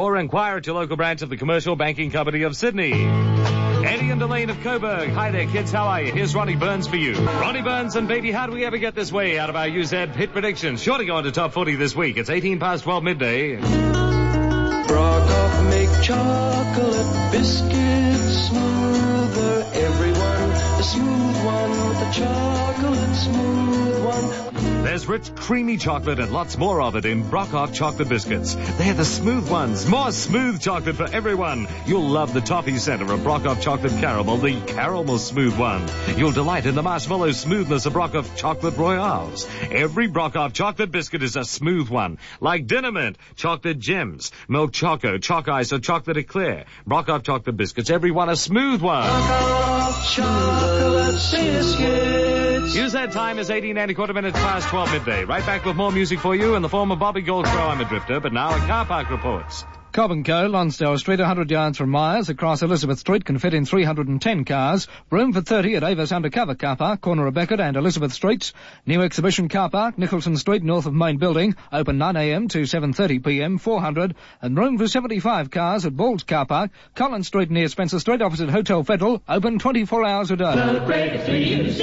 or inquire at your local branch of the Commercial Banking Company of Sydney. Eddie and Elaine of Coburg. Hi there, kids. How are you? Here's Ronnie Burns for you. Ronnie Burns and Baby, how do we ever get this way out of our UZ hit predictions? Sure to go into top 40 this week. It's 18 past 12 midday. Brockhoff make chocolate biscuits smoother. Everyone, the smooth one with the chocolate smooth one. There's rich, creamy chocolate and lots more of it in Brockhoff chocolate biscuits. They're the smooth ones. More smooth chocolate for everyone. You'll love the toffee center of Brockhoff chocolate caramel, the caramel smooth one. You'll delight in the marshmallow smoothness of Brockhoff chocolate royales. Every Brockhoff chocolate biscuit is a smooth one, like Dinner Mint, chocolate gems, milk choco, chalk ice, or chocolate eclair. Brockhoff chocolate biscuits, every one a smooth one. Brockhoff chocolate biscuits. Use that time is 18 and a quarter minutes past 12 midday. Right back with more music for you in the form of Bobby Goldsboro. I'm a Drifter, but now a car park reports. Cobb & Co., Lonsdale Street, 100 yards from Myers, across Elizabeth Street, can fit in 310 cars. Room for 30 at Avis Undercover Car Park, corner of Beckett and Elizabeth Streets. New Exhibition Car Park, Nicholson Street, north of Main Building, open 9 a.m. to 7:30 p.m., 400. And room for 75 cars at Balls Car Park, Collins Street near Spencer Street, opposite Hotel Federal, open 24 hours a day. The great 3UZ.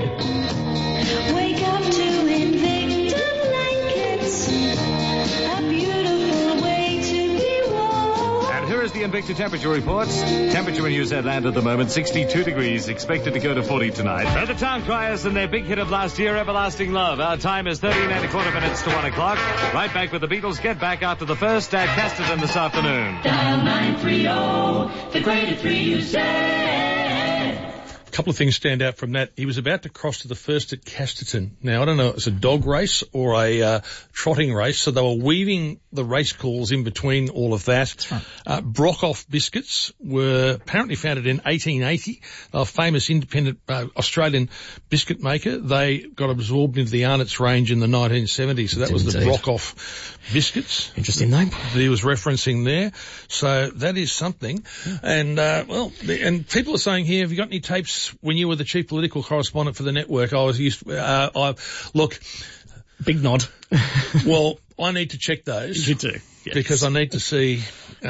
Wake up to Invicta blankets. A beautiful way to be warm. And here is the Invicta temperature reports. Temperature in UZ land at the moment, 62 degrees, expected to go to 40 tonight. For the Town Criers and their big hit of last year, Everlasting Love. Our time is 13 and a quarter minutes to 1 o'clock. Right back with the Beatles. Get back after the first at Casterton this afternoon. Dial 930, the great 3UZ. A couple of things stand out from that. He was about to cross to the first at Casterton. Now, I don't know if it's a dog race or a trotting race, so they were weaving the race calls in between all of that. That's right. Brockhoff biscuits were apparently founded in 1880. They're a famous independent Australian biscuit maker. They got absorbed into the Arnott's range in the 1970s, so that was the Brockhoff biscuits. Interesting name. That he was referencing there. So that is something. Yeah. And, and people are saying here, have you got any tapes when you were the chief political correspondent for the network? Look. Big nod. Well, I need to check those. You do. Yes. Because I need to see,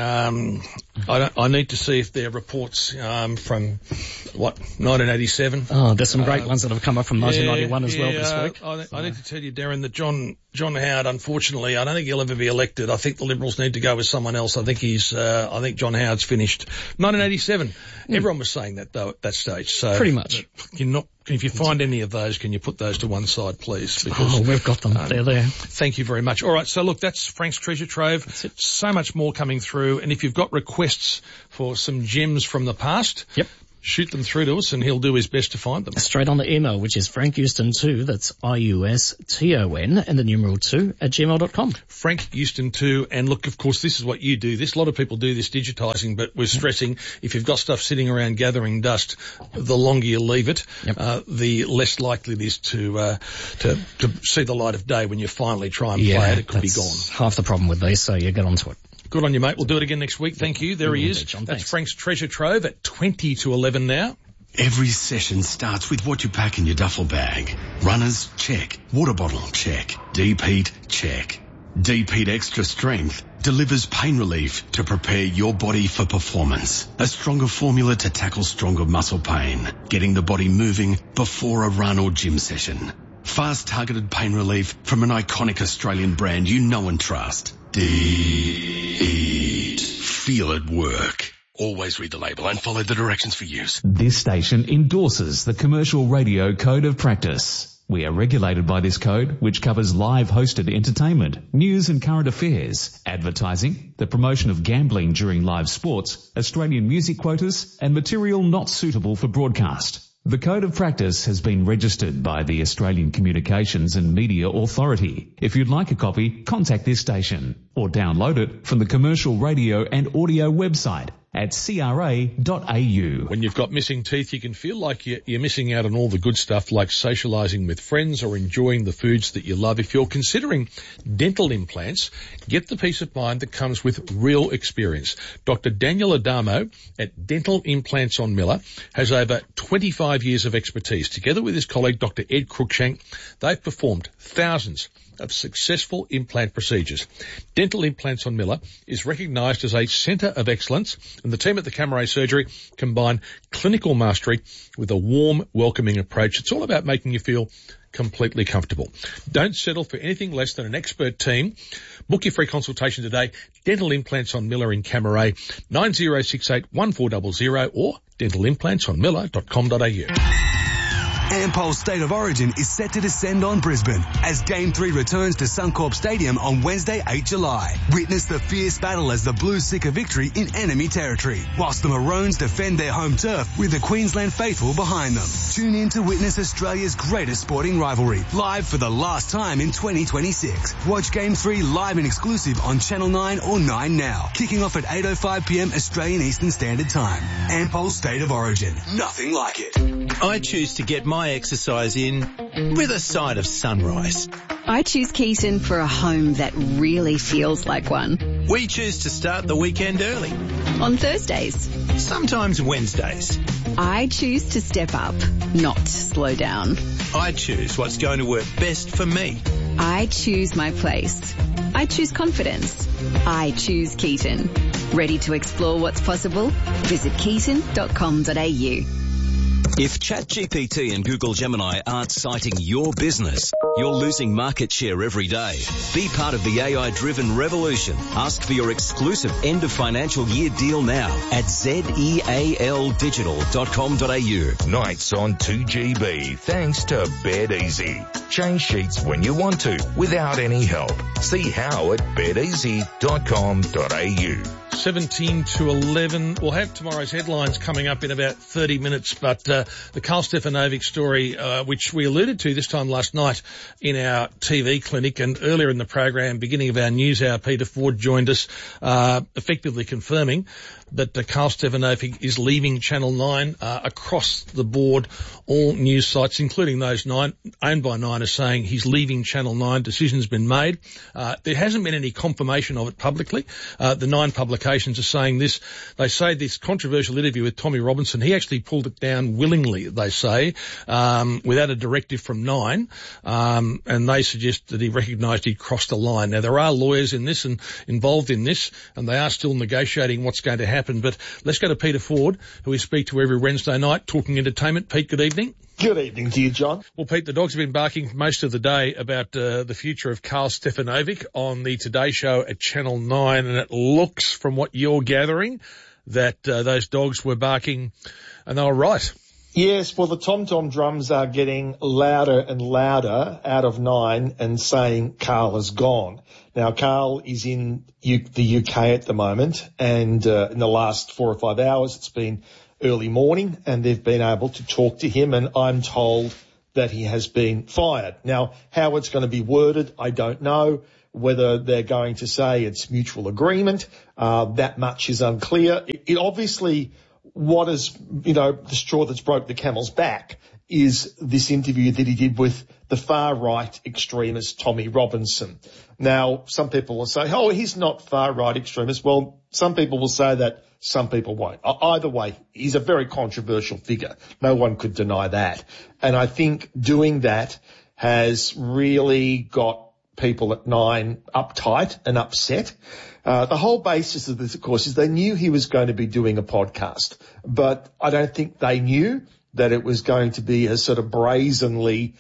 I need to see if they're reports, from, 1987. Oh, there's some great ones that have come up from 1991 as well this week. I need to tell you, Darren, that John Howard, unfortunately, I don't think he'll ever be elected. I think the Liberals need to go with someone else. I think John Howard's finished. 1987. Everyone was saying that, though, at that stage. So pretty much. If you find any of those, can you put those to one side, please? Because, we've got them. They're there. Thank you very much. All right, so look, that's Frank's Treasure Trove. So much more coming through. And if you've got requests for some gems from the past, shoot them through to us and he'll do his best to find them. Straight on the email, which is frankhouston2, that's IUSTON, and the numeral 2 at gmail.com. Frank Houston 2, and look, of course, this is what you do. A lot of people do this digitising, but we're stressing if you've got stuff sitting around gathering dust, the longer you leave it, the less likely it is to see the light of day when you finally try and play it. It could be gone. Half the problem with these, so you get onto it. Good on you, mate. We'll do it again next week. Thank you. There he is. John, that's Frank's Treasure Trove at 20 to 11 now. Every session starts with what you pack in your duffel bag. Runners, check. Water bottle, check. Deep heat, check. Deep Heat Extra Strength delivers pain relief to prepare your body for performance. A stronger formula to tackle stronger muscle pain, getting the body moving before a run or gym session. Fast targeted pain relief from an iconic Australian brand you know and trust. Deep. Feel it work. Always read the label and follow the directions for use. This station endorses the Commercial Radio Code of Practice. We are regulated by this code, which covers live hosted entertainment, news and current affairs, advertising, the promotion of gambling during live sports, Australian music quotas, and material not suitable for broadcast. The Code of Practice has been registered by the Australian Communications and Media Authority. If you'd like a copy, contact this station or download it from the Commercial Radio and Audio website at cra.au. When you've got missing teeth, you can feel like you're missing out on all the good stuff like socialising with friends or enjoying the foods that you love. If you're considering dental implants, get the peace of mind that comes with real experience. Dr. Daniel Adamo at Dental Implants on Miller has over 25 years of expertise. Together with his colleague, Dr. Ed Cruikshank, they've performed thousands of successful implant procedures. Dental Implants on Miller is recognised as a centre of excellence, and the team at the Camera Surgery combine clinical mastery with a warm, welcoming approach. It's all about making you feel completely comfortable. Don't settle for anything less than an expert team. Book your free consultation today. Dental Implants on Miller in Camaray, 9068 1400 or dentalimplantsonmiller.com.au. Ampol's State of Origin is set to descend on Brisbane as Game 3 returns to Suncorp Stadium on Wednesday, 8 July. Witness the fierce battle as the Blues seek a victory in enemy territory, whilst the Maroons defend their home turf with the Queensland faithful behind them. Tune in to witness Australia's greatest sporting rivalry, live for the last time in 2026. Watch Game 3 live and exclusive on Channel 9 or 9 Now, kicking off at 8:05pm Australian Eastern Standard Time. Ampol's State of Origin. Nothing like it. I choose to get my exercise in with a side of sunrise. I choose Keaton for a home that really feels like one. We choose to start the weekend early. On Thursdays. Sometimes Wednesdays. I choose to step up, not slow down. I choose what's going to work best for me. I choose my place. I choose confidence. I choose Keaton. Ready to explore what's possible? Visit keaton.com.au. If ChatGPT and Google Gemini aren't citing your business, you're losing market share every day. Be part of the AI-driven revolution. Ask for your exclusive end of financial year deal now at zealdigital.com.au. Nights on 2GB thanks to Bed Easy. Change sheets when you want to without any help. See how at bedeasy.com.au. 17 to 11. We'll have tomorrow's headlines coming up in about 30 minutes, but the Karl Stefanovic story, which we alluded to this time last night in our TV clinic and earlier in the program, beginning of our news hour, Peter Ford joined us, effectively confirming that Karl Stefanovic is leaving Channel 9 across the board. All news sites, including those owned by Nine, are saying he's leaving Channel 9. Decision's been made. There hasn't been any confirmation of it publicly. The Nine publications are saying this. They say this controversial interview with Tommy Robinson, he actually pulled it down willingly, they say, without a directive from Nine, and they suggest that he recognised he'd crossed the line. Now, there are lawyers in this and involved in this, and they are still negotiating what's going to happen. But let's go to Peter Ford, who we speak to every Wednesday night, talking entertainment. Pete, good evening. Good evening to you, John. Well, Pete, the dogs have been barking most of the day about the future of Karl Stefanovic on the Today Show at Channel 9, and it looks, from what you're gathering, that those dogs were barking, and they were right. Yes, well, the tom-tom drums are getting louder and louder out of Nine and saying Karl is gone. Now, Karl is in the UK at the moment, and in the last 4 or 5 hours it's been early morning and they've been able to talk to him, and I'm told that he has been fired. Now, how it's going to be worded, I don't know. Whether they're going to say it's mutual agreement, that much is unclear. It obviously, what is, the straw that's broke the camel's back is this interview that he did with the far-right extremist Tommy Robinson. Now, some people will say, oh, he's not far-right extremist. Well, some people will say that, some people won't. Either way, he's a very controversial figure. No one could deny that. And I think doing that has really got people at Nine uptight and upset. The whole basis of this, of course, is they knew he was going to be doing a podcast, but I don't think they knew that it was going to be as sort of brazenly,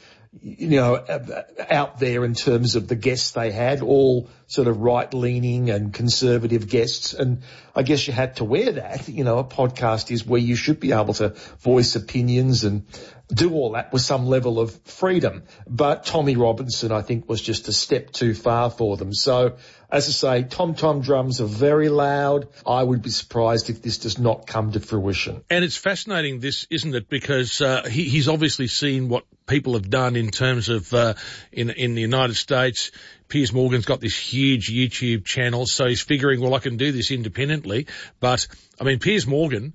out there in terms of the guests they had, all sort of right-leaning and conservative guests. And I guess you had to wear that. A podcast is where you should be able to voice opinions and do all that with some level of freedom. But Tommy Robinson, I think, was just a step too far for them. So, as I say, tom-tom drums are very loud. I would be surprised if this does not come to fruition. And it's fascinating, this, isn't it? Because he's obviously seen what people have done in terms of in the United States. Piers Morgan's got this huge YouTube channel, so he's figuring, well, I can do this independently. But, I mean, Piers Morgan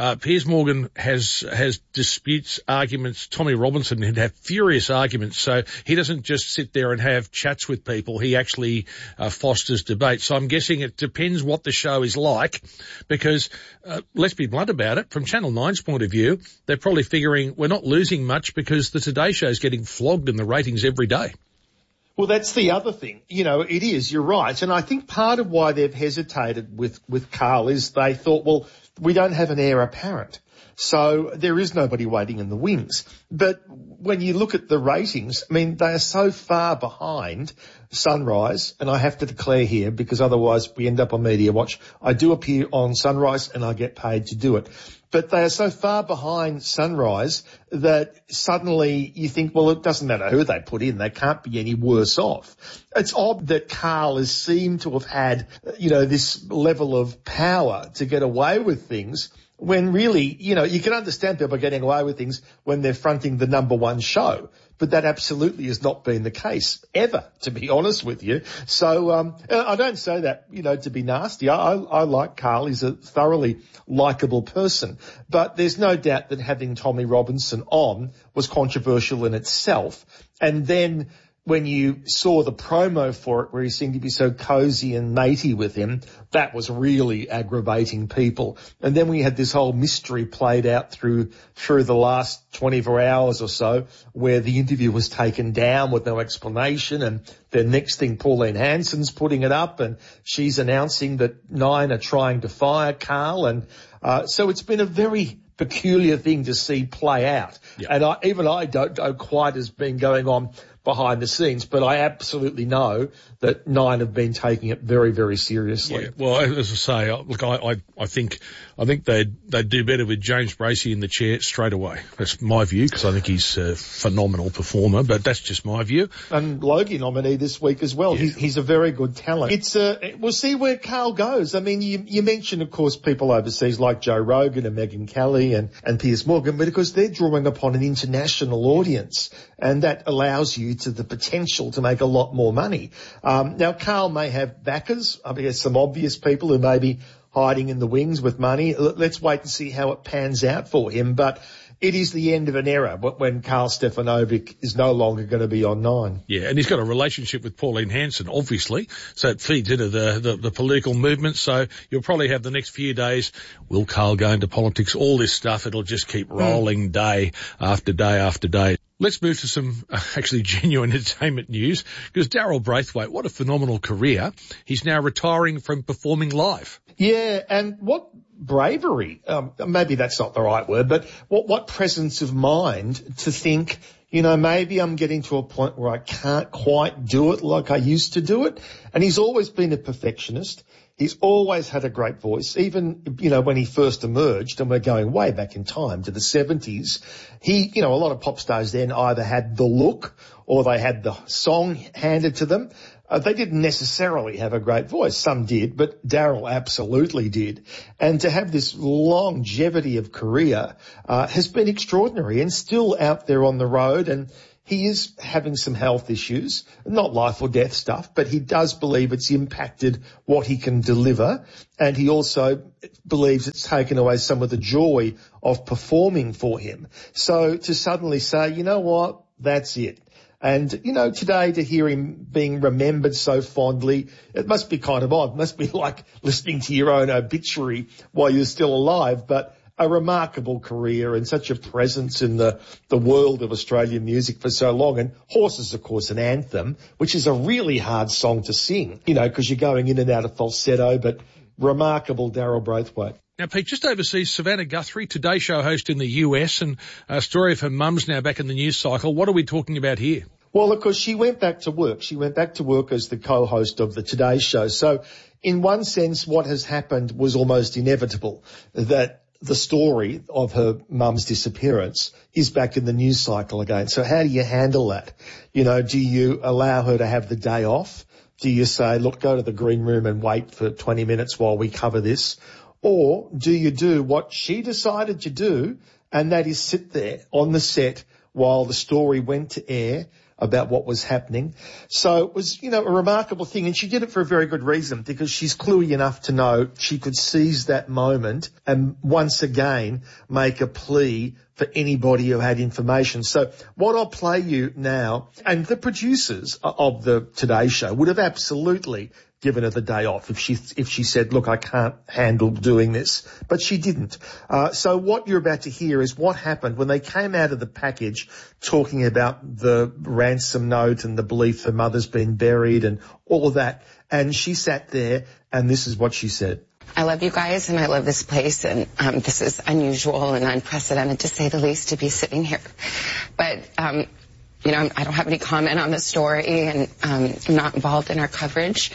has disputes, arguments. Tommy Robinson would have furious arguments. So he doesn't just sit there and have chats with people. He actually fosters debate. So I'm guessing it depends what the show is like, because let's be blunt about it. From Channel 9's point of view, they're probably figuring we're not losing much because the Today Show is getting flogged in the ratings every day. Well, that's the other thing. You know, it is, you're right. And I think part of why they've hesitated with Carl is they thought, well, we don't have an heir apparent. So there is nobody waiting in the wings. But when you look at the ratings, I mean, they are so far behind Sunrise, and I have to declare here because otherwise we end up on Media Watch. I do appear on Sunrise and I get paid to do it. But they are so far behind Sunrise that suddenly you think, well, it doesn't matter who they put in. They can't be any worse off. It's odd that Carl has seemed to have had, you know, this level of power to get away with things when really, you know, you can understand people getting away with things when they're fronting the number one show. But that absolutely has not been the case ever, to be honest with you. So I don't say that, you know, to be nasty. I like Carl. He's a thoroughly likeable person. But there's no doubt that having Tommy Robinson on was controversial in itself. And then when you saw the promo for it where he seemed to be so cosy and matey with him, that was really aggravating people. And then we had this whole mystery played out through the last 24 hours or so where the interview was taken down with no explanation, and the next thing Pauline Hanson's putting it up and she's announcing that Nine are trying to fire Carl. And so it's been a very peculiar thing to see play out. Yep. And I don't know quite as been going on behind the scenes, but I absolutely know that Nine have been taking it very, very seriously. Yeah, well, as I say, look, I think they'd do better with James Bracey in the chair straight away. That's my view, because I think he's a phenomenal performer, but that's just my view. And Logie nominee this week as well. Yeah. He's a very good talent. We'll see where Carl goes. I mean, you mentioned, of course, people overseas like Joe Rogan and Megyn Kelly and Piers Morgan, but because they're drawing upon an international audience, and that allows you to the potential to make a lot more money. Now, Carl may have backers. I mean, there's some obvious people who may be hiding in the wings with money. Let's wait and see how it pans out for him. But it is the end of an era when Karl Stefanovic is no longer going to be on Nine. Yeah, and he's got a relationship with Pauline Hanson, obviously, so it feeds into the political movement. So you'll probably have the next few days, will Carl go into politics, all this stuff, it'll just keep rolling day after day after day. Let's move to some actually genuine entertainment news, because Daryl Braithwaite, what a phenomenal career. He's now retiring from performing live. Yeah, and what bravery, maybe that's not the right word, but what presence of mind to think, you know, maybe I'm getting to a point where I can't quite do it like I used to do it. And he's always been a perfectionist. He's always had a great voice, even, you know, when he first emerged, and we're going way back in time to the 70s, a lot of pop stars then either had the look or they had the song handed to them. They didn't necessarily have a great voice. Some did, but Daryl absolutely did. And to have this longevity of career has been extraordinary, and still out there on the road. And he is having some health issues, not life or death stuff, but he does believe it's impacted what he can deliver. And he also believes it's taken away some of the joy of performing for him. So to suddenly say, you know what, that's it. And, you know, today to hear him being remembered so fondly, it must be kind of odd. It must be like listening to your own obituary while you're still alive. But a remarkable career and such a presence in the world of Australian music for so long. And Horses, of course, an anthem, which is a really hard song to sing, you know, because you're going in and out of falsetto, but remarkable Daryl Braithwaite. Now, Pete, just overseas, Savannah Guthrie, Today Show host in the US, and a story of her mum's now back in the news cycle. What are we talking about here? Well, of course, she went back to work. She went back to work as the co-host of the Today Show. So in one sense, what has happened was almost inevitable, that the story of her mum's disappearance is back in the news cycle again. So how do you handle that? You know, do you allow her to have the day off? Do you say, look, go to the green room and wait for 20 minutes while we cover this? Or do you do what she decided to do, and that is sit there on the set while the story went to air about what was happening? So it was, you know, a remarkable thing, and she did it for a very good reason, because she's cluey enough to know she could seize that moment and once again make a plea for anybody who had information. So what I'll play you now, and the producers of the Today Show would have absolutely given her the day off if she said, look, I can't handle doing this. But she didn't. So what you're about to hear is what happened when they came out of the package talking about the ransom note and the belief her mother's been buried and all of that. And she sat there and this is what she said. I love you guys and I love this place, and this is unusual and unprecedented to say the least to be sitting here. But, you know, I don't have any comment on the story, and I'm not involved in our coverage.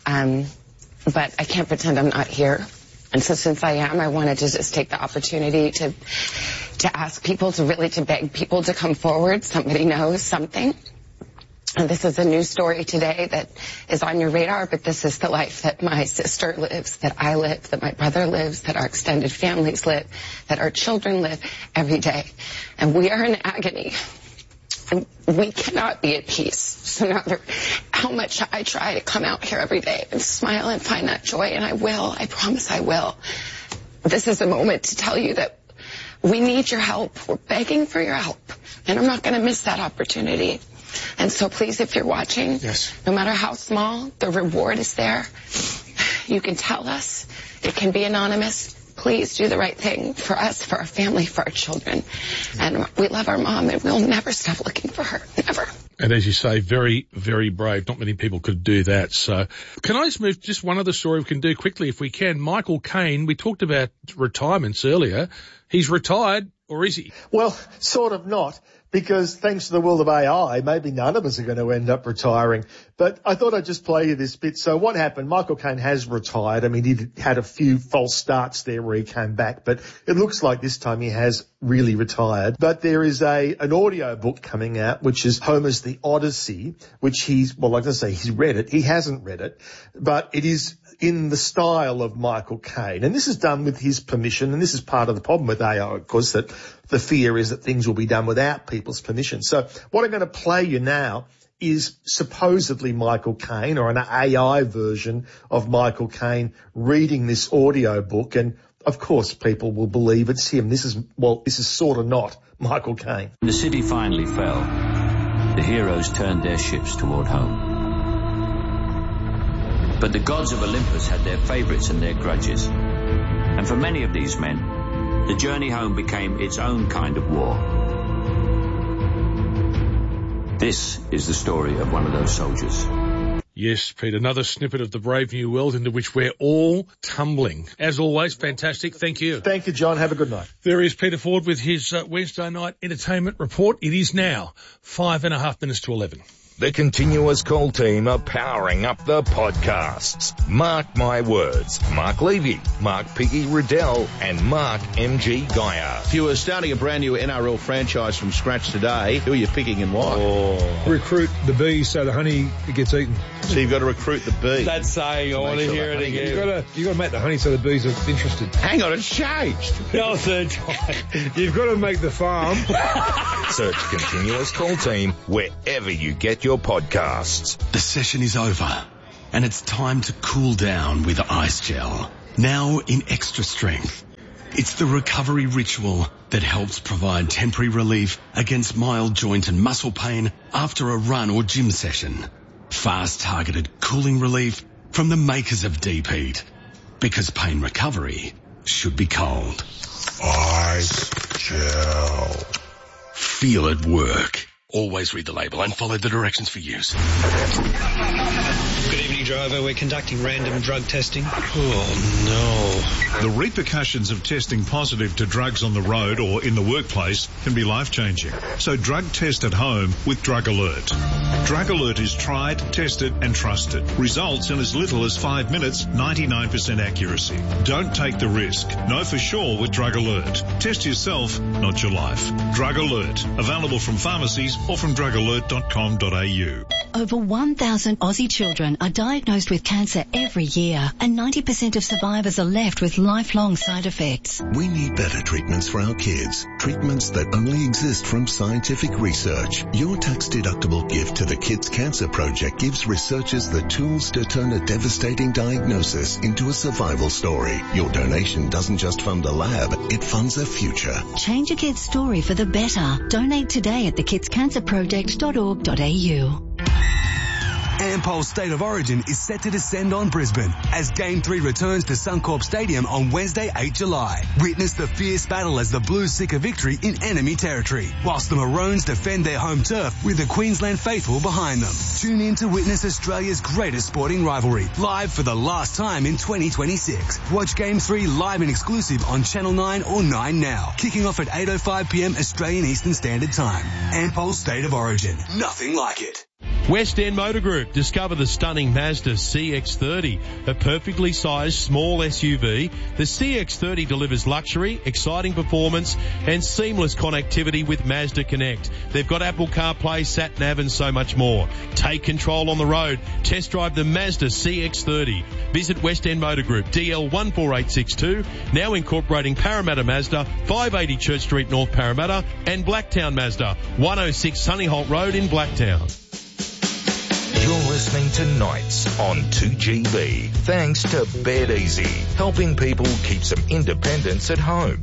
But I can't pretend I'm not here. And so since I am, I wanted to just take the opportunity to ask people to beg people to come forward. Somebody knows something. And this is a news story today that is on your radar, but this is the life that my sister lives, that I live, that my brother lives, that our extended families live, that our children live every day. And we are in agony. And we cannot be at peace. So no matter how much I try to come out here every day and smile and find that joy, and I will, I promise I will. This is a moment to tell you that we need your help. We're begging for your help. And I'm not going to miss that opportunity. And so please, if you're watching, yes, no matter how small, the reward is there. You can tell us. It can be anonymous. Please do the right thing for us, for our family, for our children. And we love our mom, and we'll never stop looking for her. Never. And as you say, very, very brave. Not many people could do that. So can I just move just one other story we can do quickly if we can? Michael Caine, we talked about retirements earlier. He's retired, or is he? Well, sort of not. Because thanks to the world of AI, maybe none of us are going to end up retiring. But I thought I'd just play you this bit. So what happened? Michael Caine has retired. I mean, he had a few false starts there where he came back, but it looks like this time he has really retired. But there is an audio book coming out, which is Homer's The Odyssey, which like I say, he's read it. He hasn't read it, but it is in the style of Michael Caine. And this is done with his permission. And this is part of the problem with AI, of course, that the fear is that things will be done without people's permission. So what I'm going to play you now is supposedly Michael Caine, or an AI version of Michael Caine reading this audio book. And of course people will believe it's him. This is sort of not Michael Caine. The city finally fell. The heroes turned their ships toward home. But the gods of Olympus had their favourites and their grudges. And for many of these men, the journey home became its own kind of war. This is the story of one of those soldiers. Yes, Pete, another snippet of the brave new world into which we're all tumbling. As always, fantastic. Thank you. Thank you, John. Have a good night. There is Peter Ford with his Wednesday night entertainment report. It is now 5.5 minutes to 11. The Continuous Call team are powering up the podcasts. Mark my words. Mark Levy, Mark Piggy Riddell, and Mark M.G. Geyer. If you were starting a brand new NRL franchise from scratch today, who are you picking and why? Recruit the bees so the honey gets eaten. So you've got to recruit the bee. That's saying, I want to hear it again. You've got to make the honey so the bees are interested. Hang on, it's changed. No, third time. You've got to make the farm. Search Continuous Call team wherever you get your podcasts. The session is over, and it's time to cool down with Ice Gel. Now in extra strength. It's the recovery ritual that helps provide temporary relief against mild joint and muscle pain after a run or gym session. Fast targeted cooling relief from the makers of Deep Heat. Because pain recovery should be cold. Ice Gel. Feel it work. Always read the label and follow the directions for use. Good evening, driver. We're conducting random drug testing. Oh, no. The repercussions of testing positive to drugs on the road or in the workplace can be life-changing. So drug test at home with Drug Alert. Drug Alert is tried, tested and trusted. Results in as little as 5 minutes, 99% accuracy. Don't take the risk. Know for sure with Drug Alert. Test yourself, not your life. Drug Alert. Available from pharmacies or from drugalert.com.au. Over 1,000 Aussie children are diagnosed with cancer every year, and 90% of survivors are left with lifelong side effects. We need better treatments for our kids. Treatments that only exist from scientific research. Your tax-deductible gift to the Kids Cancer Project gives researchers the tools to turn a devastating diagnosis into a survival story. Your donation doesn't just fund a lab, it funds a future. Change a kid's story for the better. Donate today at thekidscancerproject.org.au. Ampol's State of Origin is set to descend on Brisbane as Game 3 returns to Suncorp Stadium on Wednesday, 8 July. Witness the fierce battle as the Blues seek a victory in enemy territory, whilst the Maroons defend their home turf with the Queensland faithful behind them. Tune in to witness Australia's greatest sporting rivalry, live for the last time in 2026. Watch Game 3 live and exclusive on Channel 9 or 9 Now, kicking off at 8:05pm Australian Eastern Standard Time. Ampol's State of Origin. Nothing like it. West End Motor Group. Discover the stunning Mazda CX-30, a perfectly sized small SUV. The CX-30 delivers luxury, exciting performance and seamless connectivity with Mazda Connect. They've got Apple CarPlay, SatNav and so much more. Take control on the road. Test drive the Mazda CX-30. Visit West End Motor Group, DL 14862, now incorporating Parramatta Mazda, 580 Church Street, North Parramatta, and Blacktown Mazda, 106 Sunnyholt Road in Blacktown. You're listening to Nights on 2GB. Thanks to BetEasy, helping people keep some independence at home.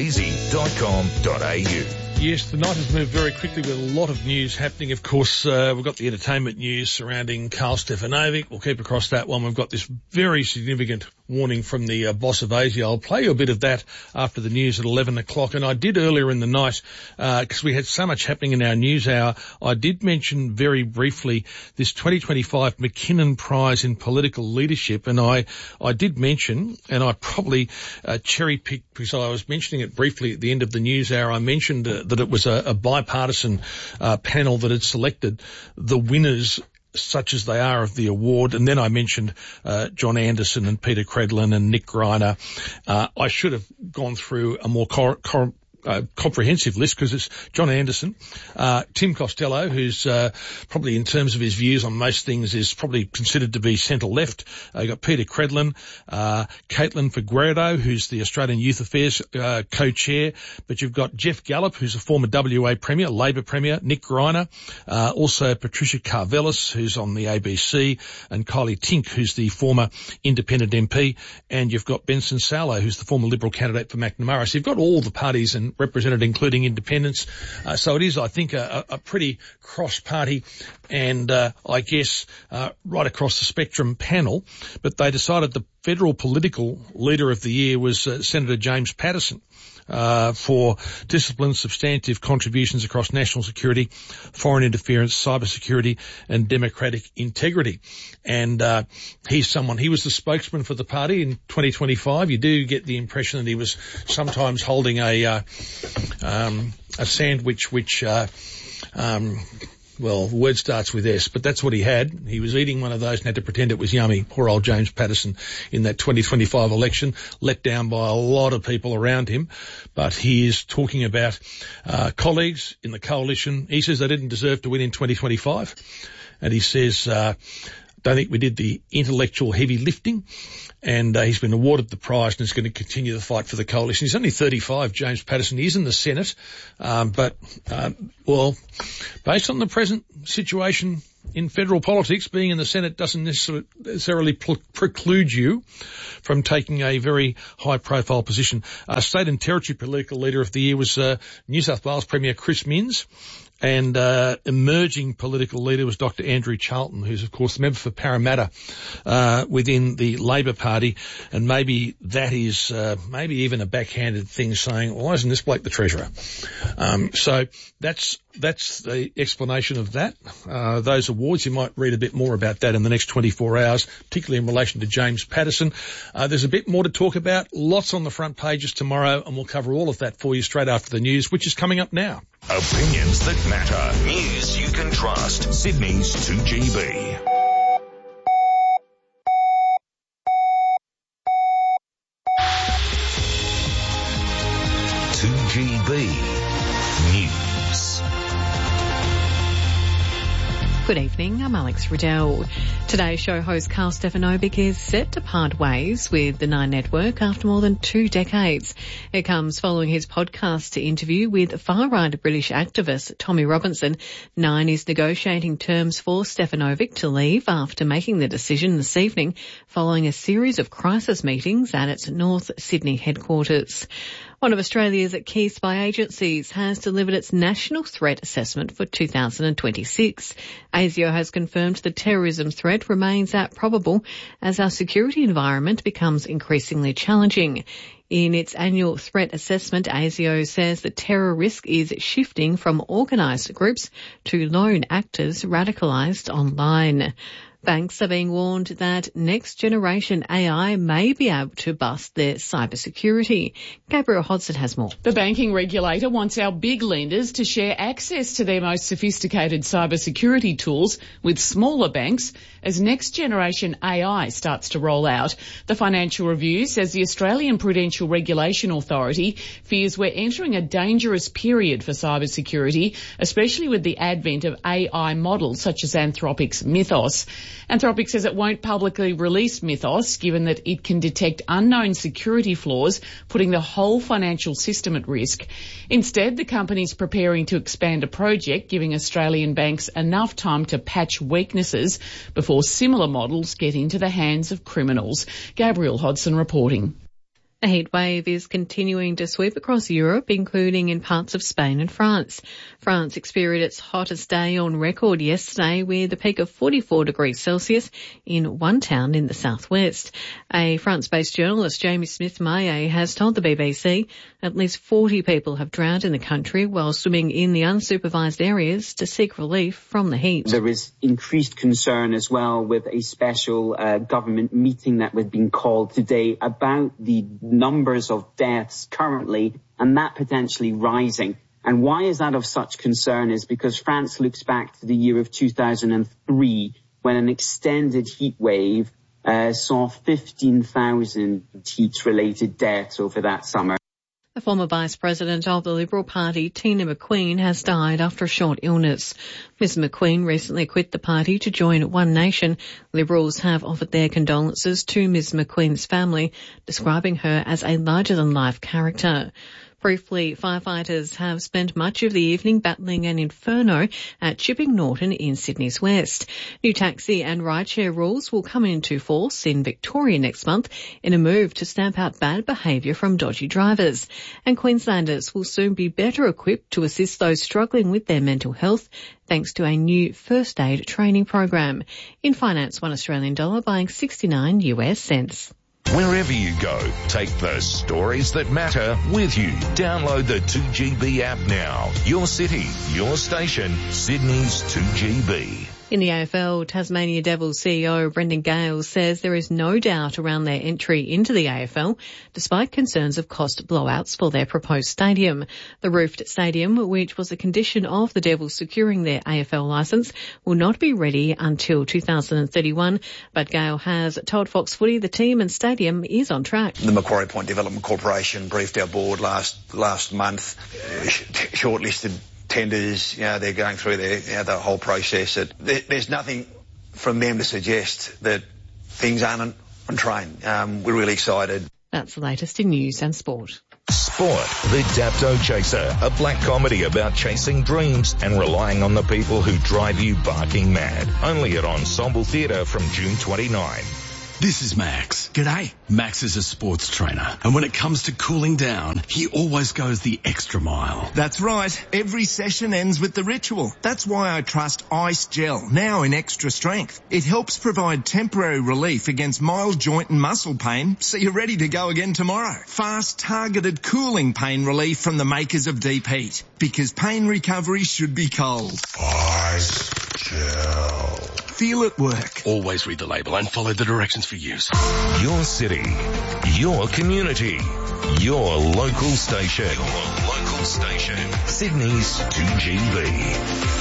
BetEasy.com.au. Yes, the night has moved very quickly with a lot of news happening. Of course, we've got the entertainment news surrounding Karl Stefanovic. We'll keep across that one. We've got this very significant warning from the boss of Asia. I'll play you a bit of that after the news at 11 o'clock. And I did earlier in the night, because we had so much happening in our news hour, I did mention very briefly this 2025 McKinnon Prize in Political Leadership. And I did mention, and I probably cherry-picked, because I was mentioning it briefly at the end of the news hour, I mentioned that it was a bipartisan panel that had selected the winners such as they are of the award. And then I mentioned John Anderson and Peter Credlin and Nick Greiner. I should have gone through a more comprehensive list, because it's John Anderson, Tim Costello, who's probably in terms of his views on most things is probably considered to be centre-left. You've got Peter Credlin, Caitlin Figueredo, who's the Australian Youth Affairs co-chair, but you've got Jeff Gallop, who's a former WA Premier, Labor Premier, Nick Greiner, also Patricia Karvelis, who's on the ABC, and Kylie Tink, who's the former independent MP, and you've got Benson Salo, who's the former Liberal candidate for Macnamara. So you've got all the parties and represented, including independents. So it is, I think, a pretty cross-party and, I guess, right across the spectrum panel. But they decided the federal political leader of the year was Senator James Paterson, for disciplined, substantive contributions across national security, foreign interference, cybersecurity, and democratic integrity. And he was the spokesman for the party in 2025. You do get the impression that he was sometimes holding a sandwich which well, the word starts with S, but that's what he had. He was eating one of those and had to pretend it was yummy. Poor old James Paterson in that 2025 election, let down by a lot of people around him. But he is talking about colleagues in the coalition. He says they didn't deserve to win in 2025. And he says, don't think we did the intellectual heavy lifting. And he's been awarded the prize and is going to continue the fight for the coalition. He's only 35, James Paterson. He is in the Senate. Well, based on the present situation in federal politics, being in the Senate doesn't necessarily preclude you from taking a very high-profile position. State and Territory Political Leader of the Year was New South Wales Premier Chris Minns. And emerging political leader was Dr. Andrew Charlton, who's, of course, the member for Parramatta within the Labor Party. And maybe that is maybe even a backhanded thing, saying, why isn't this bloke the treasurer? So that's the explanation of that. Those awards, you might read a bit more about that in the next 24 hours, particularly in relation to James Paterson. There's a bit more to talk about, lots on the front pages tomorrow, and we'll cover all of that for you straight after the news, which is coming up now. Opinions that matter. News you can trust. Sydney's 2GB. News. Good evening, I'm Alex Riddell. Today's show host Karl Stefanovic is set to part ways with the Nine Network after more than 2 decades. It comes following his podcast interview with far-right British activist Tommy Robinson. Nine is negotiating terms for Stefanovic to leave after making the decision this evening following a series of crisis meetings at its North Sydney headquarters. One of Australia's key spy agencies has delivered its National Threat Assessment for 2026. ASIO has confirmed the terrorism threat remains at probable as our security environment becomes increasingly challenging. In its annual threat assessment, ASIO says the terror risk is shifting from organised groups to lone actors radicalised online. Banks are being warned that next-generation AI may be able to bust their cybersecurity. Gabrielle Hodson has more. The banking regulator wants our big lenders to share access to their most sophisticated cybersecurity tools with smaller banks as next-generation AI starts to roll out. The Financial Review says the Australian Prudential Regulation Authority fears we're entering a dangerous period for cybersecurity, especially with the advent of AI models such as Anthropic's Mythos. Anthropic says it won't publicly release Mythos, given that it can detect unknown security flaws, putting the whole financial system at risk. Instead, the company's preparing to expand a project, giving Australian banks enough time to patch weaknesses before similar models get into the hands of criminals. Gabrielle Hodson reporting. A heat wave is continuing to sweep across Europe, including in parts of Spain and France. France experienced its hottest day on record yesterday with a peak of 44 degrees Celsius in one town in the southwest. A France-based journalist, Jamie Smith-Maillet, has told the BBC at least 40 people have drowned in the country while swimming in the unsupervised areas to seek relief from the heat. There is increased concern as well with a special government meeting that was being called today about the numbers of deaths currently and that potentially rising. And why is that of such concern is because France looks back to the year of 2003 when an extended heat wave saw 15,000 heat-related deaths over that summer. The former Vice President of the Liberal Party, Tina McQueen, has died after a short illness. Ms McQueen recently quit the party to join One Nation. Liberals have offered their condolences to Ms McQueen's family, describing her as a larger-than-life character. Briefly, firefighters have spent much of the evening battling an inferno at Chipping Norton in Sydney's west. New taxi and rideshare rules will come into force in Victoria next month in a move to stamp out bad behaviour from dodgy drivers. And Queenslanders will soon be better equipped to assist those struggling with their mental health thanks to a new first aid training program. In finance, $1 Australian dollar buying 69 US cents. Wherever you go, take the stories that matter with you. Download the 2GB app now. Your city, your station, Sydney's 2GB. In the AFL, Tasmania Devils CEO Brendan Gale says there is no doubt around their entry into the AFL, despite concerns of cost blowouts for their proposed stadium. The roofed stadium, which was a condition of the Devils securing their AFL licence, will not be ready until 2031, but Gale has told Fox Footy the team and stadium is on track. The Macquarie Point Development Corporation briefed our board last month, shortlisted tenders, they're going through the whole process. There's nothing from them to suggest that things aren't on train. We're really excited. That's the latest in news and sport. Sport, The Dapto Chaser, a black comedy about chasing dreams and relying on the people who drive you barking mad. Only at Ensemble Theatre from June 29. This is Max. G'day. Max is a sports trainer, and when it comes to cooling down, he always goes the extra mile. That's right. Every session ends with the ritual. That's why I trust Ice Gel, now in extra strength. It helps provide temporary relief against mild joint and muscle pain, so you're ready to go again tomorrow. Fast, targeted cooling pain relief from the makers of Deep Heat, because pain recovery should be cold. Ice Gel. Feel it work. Always read the label and follow the directions for use. Your city, your community, your local station. Your local station. Sydney's 2GB.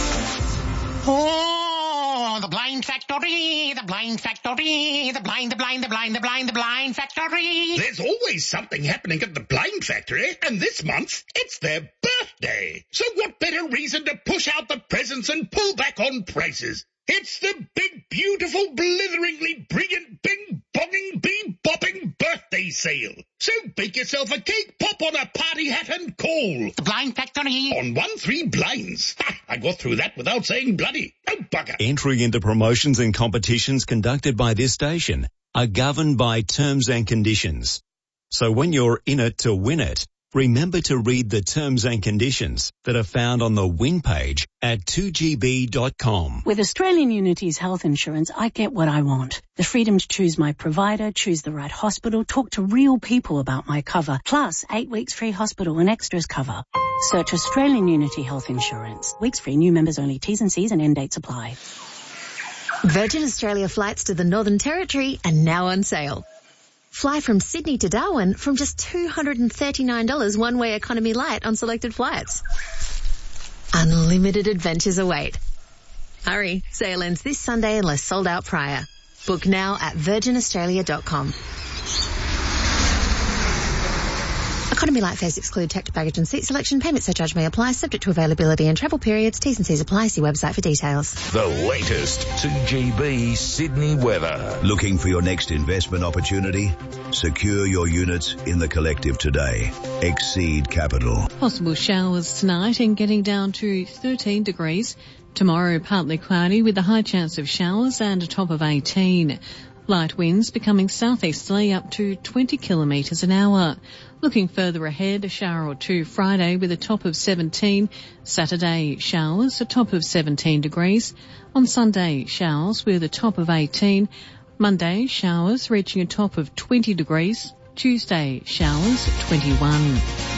Oh, the blind factory, the blind factory, the blind factory. There's always something happening at the blind factory, and this month it's their birthday. So what better reason to push out the presents and pull back on prices? It's the big, beautiful, blitheringly brilliant, bing-bonging, bee-bopping birthday sale. So bake yourself a cake, pop on a party hat and call. The Blind Factory. On 1-3 blinds. Ha! I got through that without saying bloody. Oh, bugger. Entry into promotions and competitions conducted by this station are governed by terms and conditions. So when you're in it to win it, Remember to read the terms and conditions that are found on the win page at 2gb.com. With Australian Unity's health insurance, I get what I want. The freedom to choose my provider, choose the right hospital, talk to real people about my cover, plus 8 weeks free hospital and extras cover. Search Australian Unity Health Insurance. Weeks free, new members only. T's and C's and end dates apply. Virgin Australia flights to the Northern Territory are now on sale. Fly from Sydney to Darwin from just $239 one-way economy light on selected flights. Unlimited adventures await. Hurry, sale ends this Sunday unless sold out prior. Book now at virginaustralia.com. Economy light fares exclude tech, baggage and seat selection. Payment surcharge may apply, subject to availability and travel periods. T's and C's apply. See website for details. The latest 2GB Sydney weather. Looking for your next investment opportunity? Secure your units in the Collective today. Exceed Capital. Possible showers tonight and getting down to 13 degrees. Tomorrow partly cloudy with a high chance of showers and a top of 18. Light winds becoming southeasterly up to 20 kilometres an hour. Looking further ahead, a shower or two Friday with a top of 17. Saturday, showers, a top of 17 degrees. On Sunday, showers with a top of 18. Monday, showers reaching a top of 20 degrees. Tuesday, showers, 21.